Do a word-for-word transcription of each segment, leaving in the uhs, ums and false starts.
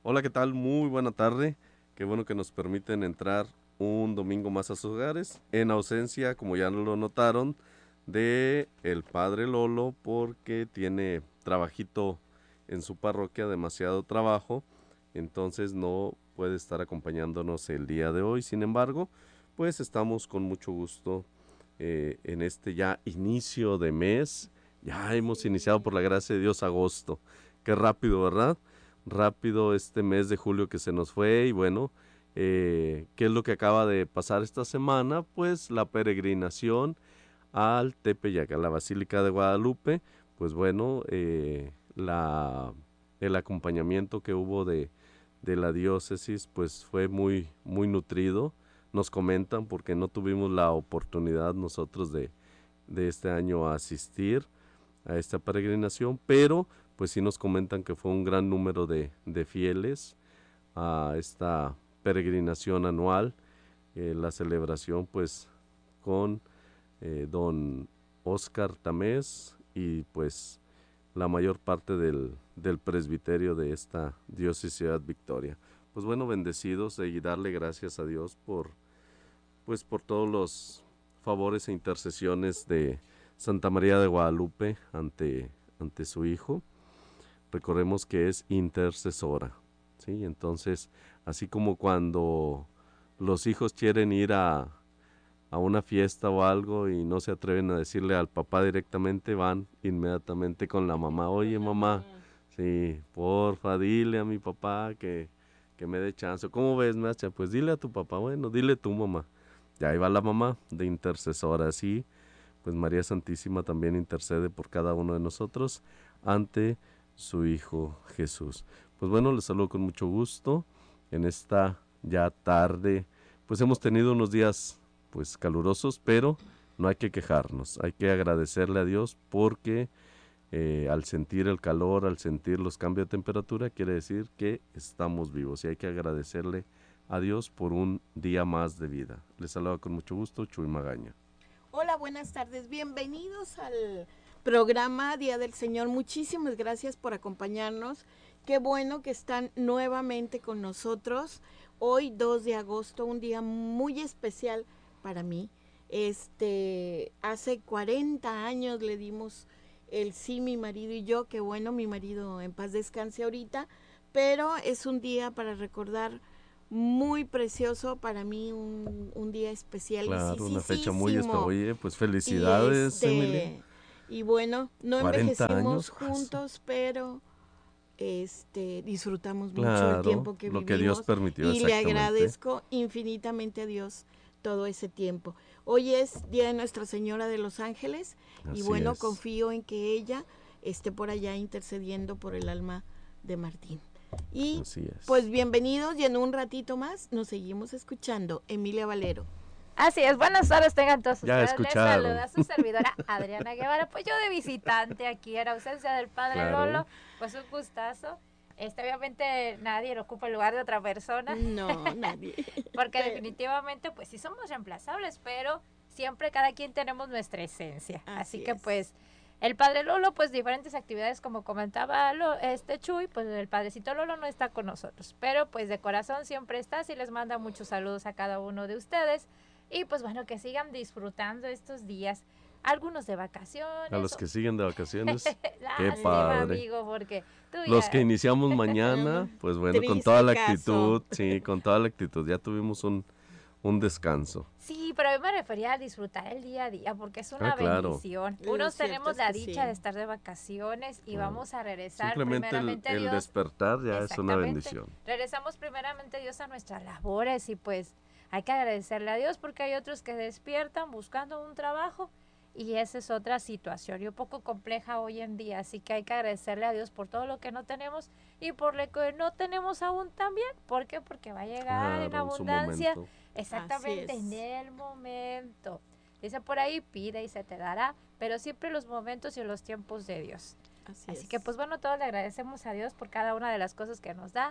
Hola, ¿qué tal? Muy buena tarde. Qué bueno que nos permiten entrar un domingo más a sus hogares, en ausencia, como ya lo notaron, de el padre Lolo, porque tiene trabajito en su parroquia, demasiado trabajo, entonces no puede estar acompañándonos el día de hoy. Sin embargo, pues estamos con mucho gusto eh, en este ya inicio de mes. Ya hemos iniciado, por la gracia de Dios, agosto. Qué rápido, ¿verdad? Rápido este mes de julio que se nos fue. Y bueno, eh, ¿qué es lo que acaba de pasar esta semana? Pues la peregrinación al Tepeyac, a la Basílica de Guadalupe. Pues bueno, eh, la, el acompañamiento que hubo de, de la diócesis pues fue muy, muy nutrido. Nos comentan, porque no tuvimos la oportunidad nosotros de, de este año a asistir a esta peregrinación, pero pues sí nos comentan que fue un gran número de, de fieles a esta peregrinación anual, eh, la celebración pues con eh, don Oscar Tamés y pues la mayor parte del, del presbiterio de esta diócesis Ciudad Victoria. Pues bueno, bendecidos y darle gracias a Dios por pues por todos los favores e intercesiones de Santa María de Guadalupe ante, ante su Hijo. Recordemos que es intercesora, ¿sí? Entonces, así como cuando los hijos quieren ir a, a una fiesta o algo y no se atreven a decirle al papá directamente, van inmediatamente con la mamá. Oye, mamá, sí, porfa, dile a mi papá que, que me dé chance. ¿Cómo ves, macha? Pues dile a tu papá. Bueno, dile tú, mamá. Ya ahí va la mamá de intercesora, así pues María Santísima también intercede por cada uno de nosotros ante su Hijo Jesús. Pues bueno, les saludo con mucho gusto en esta ya tarde. Pues hemos tenido unos días pues calurosos, pero no hay que quejarnos, hay que agradecerle a Dios porque eh, al sentir el calor, al sentir los cambios de temperatura, quiere decir que estamos vivos y hay que agradecerle a Dios por un día más de vida. Les saludo con mucho gusto, Chuy Magaña. Hola, buenas tardes. Bienvenidos al programa Día del Señor. Muchísimas gracias por acompañarnos. Qué bueno que están nuevamente con nosotros. Hoy dos de agosto, un día muy especial para mí. Este, hace cuarenta años le dimos el sí, mi marido y yo. Qué bueno, mi marido en paz descanse ahorita. Pero es un día para recordar muy precioso para mí, un, un día Claro, una fecha muy especial. especialísimo. Oye, pues Y felicidades, Emilia. este, y bueno, no cuarenta envejecimos años. Ah, su- juntos, pero este disfrutamos mucho el claro, tiempo que lo que Dios vivimos permitió y le exactamente. agradezco infinitamente a Dios todo ese tiempo. Hoy es Día de Nuestra Señora de los Ángeles y Así bueno, es, confío en que ella esté por allá intercediendo por el alma de Martín. Y así pues es. bienvenidos y en un ratito más nos seguimos escuchando. Emilia Valero. Así es, buenas tardes tengan todos Ya ustedes. Les escucharon. saluda su servidora Adriana Guevara, pues yo de visitante aquí en ausencia del padre Claro, Lolo, pues un gustazo. Este, obviamente nadie lo ocupa el lugar de otra persona, No, nadie. porque Pero, definitivamente pues sí somos reemplazables, pero siempre cada quien tenemos nuestra esencia. Así así que es. pues el padre Lolo, pues diferentes actividades como comentaba lo, este Chuy, pues el padrecito Lolo no está con nosotros, pero pues de corazón siempre está, y les manda muchos saludos a cada uno de ustedes. Y pues bueno, que sigan disfrutando estos días, algunos de a vacaciones. los que siguen de vacaciones, qué Lástima, padre. amigo, porque tú Los que ya... iniciamos mañana, pues bueno, con toda Triste la caso. actitud, sí, con toda la actitud, ya tuvimos un, un descanso. Sí, pero yo me refería a disfrutar el día a día, porque es Ah, una claro, bendición. Lo Unos cierto tenemos es la que dicha de sí. estar de vacaciones y claro. vamos a regresar Simplemente el, primeramente a el Dios. despertar ya es una Exactamente. bendición. Regresamos primeramente a Dios a nuestras labores y pues hay que agradecerle a Dios porque hay otros que despiertan buscando un trabajo y esa es otra situación y un poco compleja hoy en día. Así que hay que agradecerle a Dios por todo lo que no tenemos y por lo que no tenemos aún también. ¿Por qué? Porque va a llegar en Claro, en su abundancia. momento. Así Exactamente en es. el momento. Dice por ahí, pide y se te dará, pero siempre los momentos y los tiempos de Dios. Así Así que es. pues bueno, todos le agradecemos a Dios por cada una de las cosas que nos da.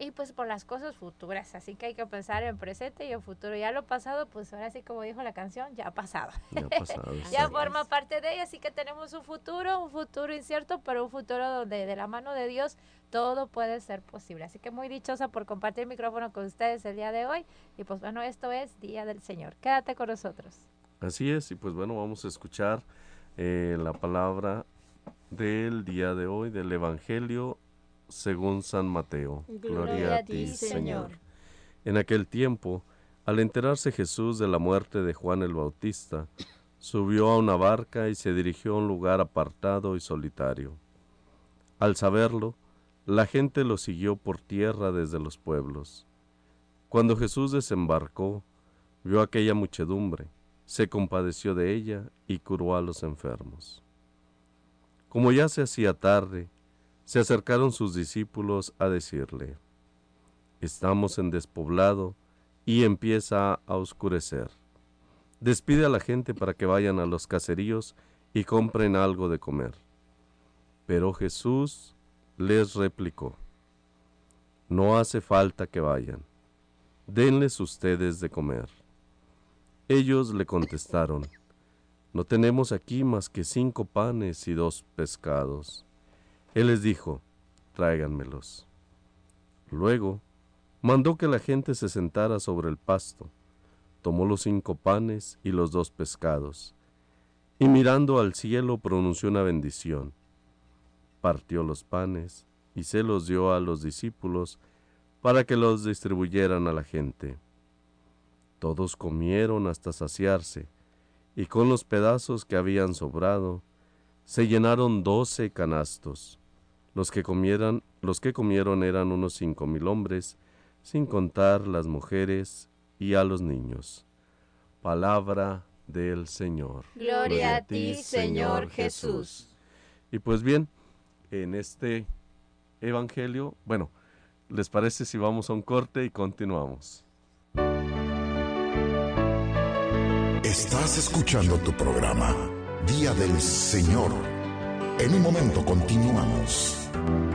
y pues por las cosas futuras, así que hay que pensar en presente y en futuro. Ya lo pasado, pues ahora sí, como dijo la canción, ya ha pasado. Ya ha pasado. Ya forma parte de ella, así que tenemos un futuro, un futuro incierto, pero un futuro donde de la mano de Dios todo puede ser posible. Así que muy dichosa por compartir el micrófono con ustedes el día de hoy. Y pues bueno, esto es Día del Señor. Quédate con nosotros. Así es, y pues bueno, vamos a escuchar eh, la palabra del día de hoy, del Evangelio según San Mateo. Gloria, Gloria a ti, Señor. Señor. En aquel tiempo, al enterarse Jesús de la muerte de Juan el Bautista, subió a una barca y se dirigió a un lugar apartado y solitario. Al saberlo, la gente lo siguió por tierra desde los pueblos. Cuando Jesús desembarcó, vio aquella muchedumbre, se compadeció de ella y curó a los enfermos. Como ya se hacía tarde, se acercaron sus discípulos a decirle: estamos en despoblado y empieza a oscurecer. Despide a la gente para que vayan a los caseríos y compren algo de comer. Pero Jesús les replicó: no hace falta que vayan, denles ustedes de comer. Ellos le contestaron: no tenemos aquí más que cinco panes y dos pescados. Él les dijo: tráiganmelos. Luego mandó que la gente se sentara sobre el pasto, tomó los cinco panes y los dos pescados, y mirando al cielo pronunció una bendición. Partió los panes y se los dio a los discípulos para que los distribuyeran a la gente. Todos comieron hasta saciarse, y con los pedazos que habían sobrado, se llenaron doce canastos. Los que comieran, los que comieron eran unos cinco mil hombres, sin contar las mujeres y a los niños. Palabra del Señor. Gloria, Gloria a ti, Señor Jesús. Y pues bien, en este evangelio, bueno, ¿les parece si vamos a un corte y continuamos? Estás escuchando tu programa, Día del Señor. En un momento continuamos.